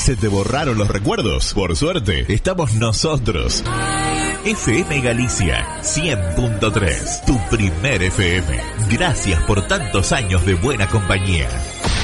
¿Se te borraron los recuerdos? Por suerte, estamos nosotros. FM Galicia 100.3, tu primer FM. Gracias por tantos años de buena compañía.